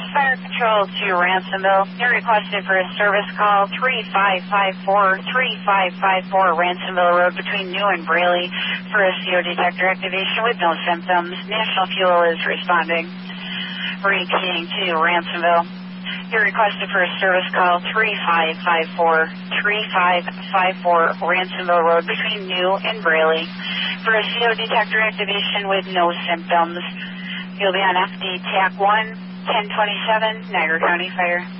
Fire Control to Ransomville. You're requested for a service call 3554 Ransomville Road between New and Braley for a CO detector activation with no symptoms. National Fuel is responding. Repeating to Ransomville. You're requested for a service call 3554 Ransomville Road between New and Braley for a CO detector activation with no symptoms. You'll be on FD TAC 1, 1027, Niagara County Fire.